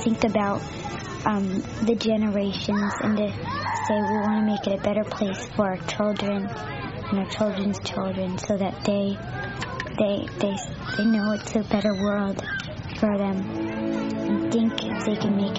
think about the generations and to say we want to make it a better place for our children and our children's children, so that they know it's a better world for them, and think if they can make